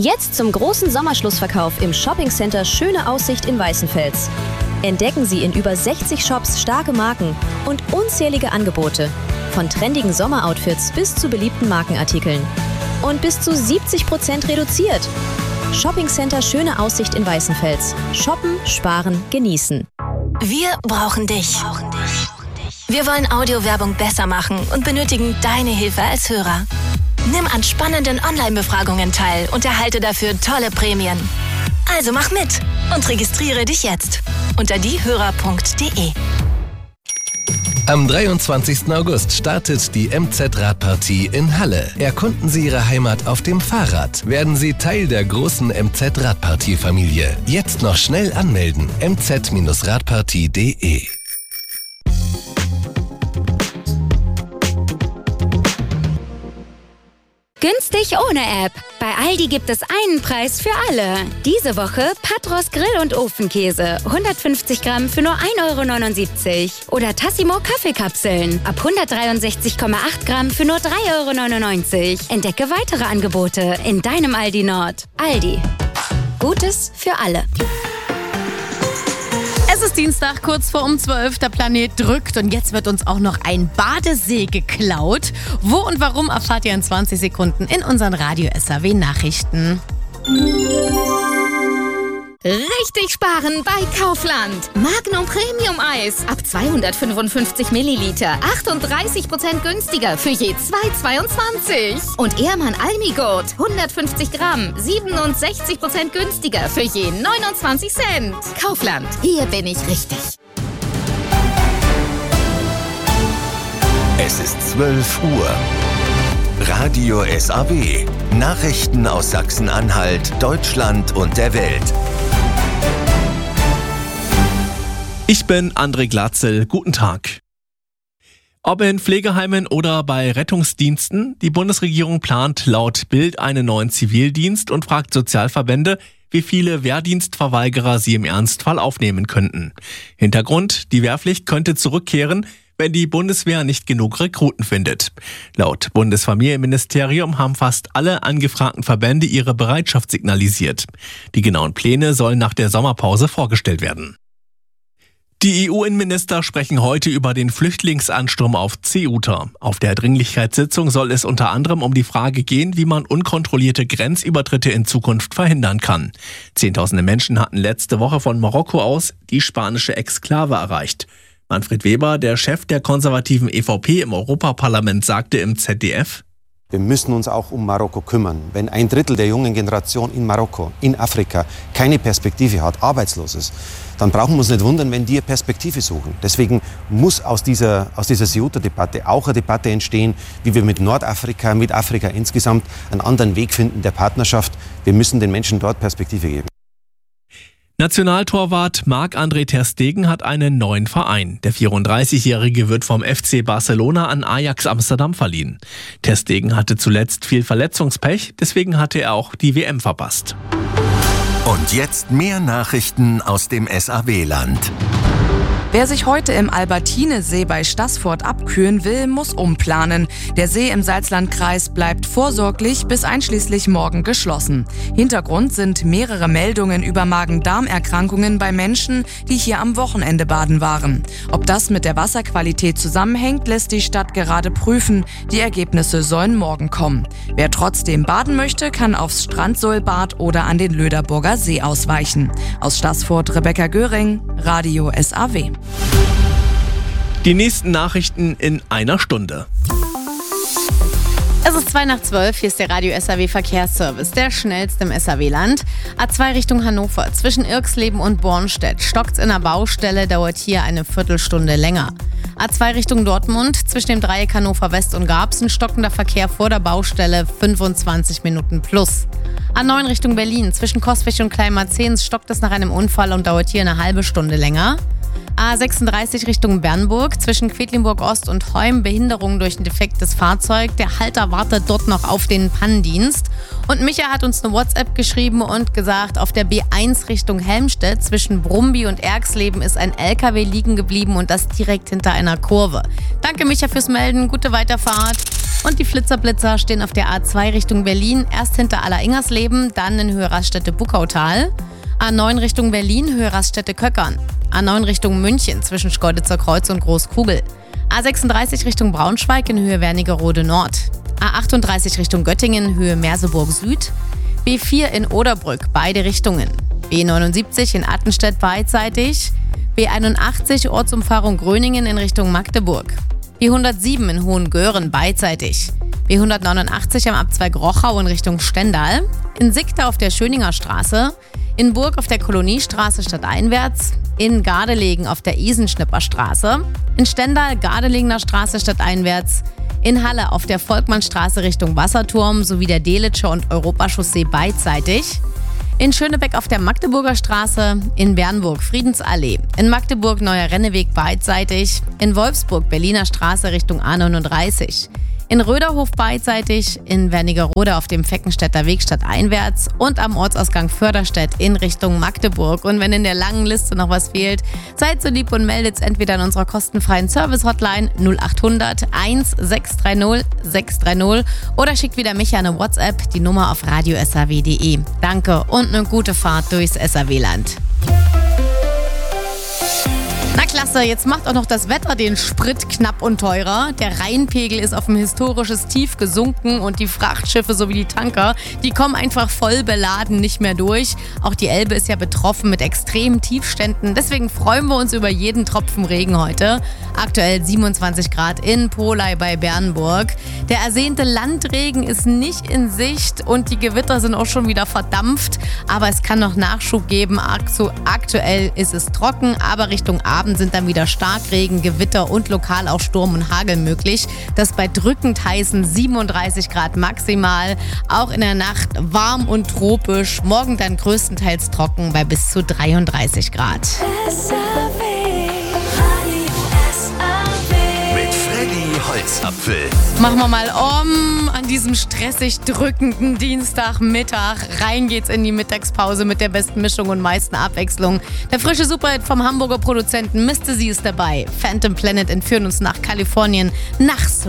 Jetzt zum großen Sommerschlussverkauf im Shoppingcenter Schöne Aussicht in Weißenfels. Entdecken Sie in über 60 Shops starke Marken und unzählige Angebote. Von trendigen Sommeroutfits bis zu beliebten Markenartikeln. Und bis zu 70% reduziert. Shoppingcenter Schöne Aussicht in Weißenfels. Shoppen, sparen, genießen. Wir brauchen dich. Wir wollen Audiowerbung besser machen und benötigen deine Hilfe als Hörer. Nimm an spannenden Online-Befragungen teil und erhalte dafür tolle Prämien. Also mach mit und registriere dich jetzt unter diehörer.de. Am 23. August startet die MZ-Radpartie in Halle. Erkunden Sie Ihre Heimat auf dem Fahrrad. Werden Sie Teil der großen MZ-Radpartie-Familie. Jetzt noch schnell anmelden. mz-radpartie.de. Günstig ohne App. Bei Aldi gibt es einen Preis für alle. Diese Woche Patros Grill- und Ofenkäse. 150 Gramm für nur 1,79 €. Oder Tassimo Kaffeekapseln. Ab 163,8 Gramm für nur 3,99 €. Entdecke weitere Angebote in deinem Aldi Nord. Aldi. Gutes für alle. Es ist Dienstag, kurz vor 12. Der Planet drückt und jetzt wird uns auch noch ein Badesee geklaut. Wo und warum erfahrt ihr in 20 Sekunden in unseren Radio-SAW-Nachrichten. Richtig sparen bei Kaufland. Magnum Premium Eis ab 255 Milliliter. 38% günstiger für je 2,22. Und Ehrmann Almigurt 150 Gramm. 67% günstiger für je 29 Cent. Kaufland, hier bin ich richtig. Es ist 12 Uhr. Radio SAW. Nachrichten aus Sachsen-Anhalt, Deutschland und der Welt. Ich bin André Glatzel. Guten Tag. Ob in Pflegeheimen oder bei Rettungsdiensten, die Bundesregierung plant laut Bild einen neuen Zivildienst und fragt Sozialverbände, wie viele Wehrdienstverweigerer sie im Ernstfall aufnehmen könnten. Hintergrund: Die Wehrpflicht könnte zurückkehren, wenn die Bundeswehr nicht genug Rekruten findet. Laut Bundesfamilienministerium haben fast alle angefragten Verbände ihre Bereitschaft signalisiert. Die genauen Pläne sollen nach der Sommerpause vorgestellt werden. Die EU-Innenminister sprechen heute über den Flüchtlingsansturm auf Ceuta. Auf der Dringlichkeitssitzung soll es unter anderem um die Frage gehen, wie man unkontrollierte Grenzübertritte in Zukunft verhindern kann. Zehntausende Menschen hatten letzte Woche von Marokko aus die spanische Exklave erreicht. Manfred Weber, der Chef der konservativen EVP im Europaparlament, sagte im ZDF: Wir müssen uns auch um Marokko kümmern. Wenn 1/3 der jungen Generation in Marokko, in Afrika, keine Perspektive hat, arbeitslos ist, dann brauchen wir uns nicht wundern, wenn die eine Perspektive suchen. Deswegen muss aus dieser Ceuta-Debatte auch eine Debatte entstehen, wie wir mit Nordafrika, mit Afrika insgesamt einen anderen Weg finden der Partnerschaft. Wir müssen den Menschen dort Perspektive geben. Nationaltorwart Marc-André ter Stegen hat einen neuen Verein. Der 34-Jährige wird vom FC Barcelona an Ajax Amsterdam verliehen. Ter Stegen hatte zuletzt viel Verletzungspech, deswegen hatte er auch die WM verpasst. Und jetzt mehr Nachrichten aus dem SAW-Land. Wer sich heute im Albertinesee bei Staßfurt abkühlen will, muss umplanen. Der See im Salzlandkreis bleibt vorsorglich bis einschließlich morgen geschlossen. Hintergrund sind mehrere Meldungen über Magen-Darm-Erkrankungen bei Menschen, die hier am Wochenende baden waren. Ob das mit der Wasserqualität zusammenhängt, lässt die Stadt gerade prüfen. Die Ergebnisse sollen morgen kommen. Wer trotzdem baden möchte, kann aufs Strandsohlbad oder an den Löderburger See ausweichen. Aus Staßfurt Rebecca Göring, Radio SAW. Die nächsten Nachrichten in einer Stunde. Es ist 11:02, hier ist der Radio SAW Verkehrsservice, der schnellste im SAW-Land. A2 Richtung Hannover, zwischen Irxleben und Bornstedt. Stockt's in der Baustelle, dauert hier eine Viertelstunde länger. A2 Richtung Dortmund, zwischen dem Dreieck Hannover West und Garbsen, stockender Verkehr vor der Baustelle, 25 Minuten plus. A9 Richtung Berlin, zwischen Coswig und Kleinmarzens stockt es nach einem Unfall und dauert hier eine halbe Stunde länger. A36 Richtung Bernburg, zwischen Quedlinburg Ost und Heum, Behinderung durch ein defektes Fahrzeug. Der Halter wartet dort noch auf den Pannendienst. Und Micha hat uns eine WhatsApp geschrieben und gesagt, auf der B1 Richtung Helmstedt, zwischen Brumby und Erxleben ist ein LKW liegen geblieben und das direkt hinter einer Kurve. Danke Micha fürs Melden, gute Weiterfahrt. Und die Flitzer-Blitzer stehen auf der A2 Richtung Berlin, erst hinter Alleringers-Leben, dann in Höhe Raststätte-Buckautal. A9 Richtung Berlin, Höhe Raststätte-Köckern. A9 Richtung München, zwischen Schkeuditzer Kreuz und Großkugel. A36 Richtung Braunschweig in Höhe Wernigerode Nord. A38 Richtung Göttingen, Höhe Merseburg Süd. B4 in Oderbrück, beide Richtungen. B79 in Attenstedt beidseitig. B81 Ortsumfahrung Gröningen in Richtung Magdeburg. B107 in Hohengöhren beidseitig. B189 am Abzweig Rochau in Richtung Stendal. In Sickda auf der Schöninger Straße. In Burg auf der Koloniestraße stadteinwärts. In Gardelegen auf der Isenschnipperstraße. In Stendal Gardelegener Straße stadteinwärts. In Halle auf der Volkmannstraße Richtung Wasserturm sowie der Delitscher und Europachaussee beidseitig. In Schönebeck auf der Magdeburger Straße, in Bernburg Friedensallee, in Magdeburg Neuer Renneweg beidseitig, in Wolfsburg Berliner Straße Richtung A39, in Röderhof beidseitig, in Wernigerode auf dem Feckenstädter Weg stadteinwärts und am Ortsausgang Förderstedt in Richtung Magdeburg. Und wenn in der langen Liste noch was fehlt, seid so lieb und meldet es entweder in unserer kostenfreien Service-Hotline 0800 1630 630 oder schickt wieder Micha eine WhatsApp, die Nummer auf radio.saw.de. Danke und eine gute Fahrt durchs SAW-Land. Na klasse, jetzt macht auch noch das Wetter den Sprit knapp und teurer. Der Rheinpegel ist auf ein historisches Tief gesunken und die Frachtschiffe sowie die Tanker, die kommen einfach voll beladen nicht mehr durch. Auch die Elbe ist ja betroffen mit extremen Tiefständen. Deswegen freuen wir uns über jeden Tropfen Regen heute. Aktuell 27 Grad in Polei bei Bernburg. Der ersehnte Landregen ist nicht in Sicht und die Gewitter sind auch schon wieder verdampft. Aber es kann noch Nachschub geben. Aktuell ist es trocken, aber Richtung Abend sind dann wieder Starkregen, Gewitter und lokal auch Sturm und Hagel möglich. Das bei drückend heißen 37 Grad maximal. Auch in der Nacht warm und tropisch. Morgen dann größtenteils trocken bei bis zu 33 Grad. Holzapfel. Machen wir mal an diesem stressig drückenden Dienstagmittag. Rein geht's in die Mittagspause mit der besten Mischung und meisten Abwechslung. Der frische Superhit vom Hamburger Produzenten Mr. Z ist dabei. Phantom Planet entführen uns nach Kalifornien. Nachts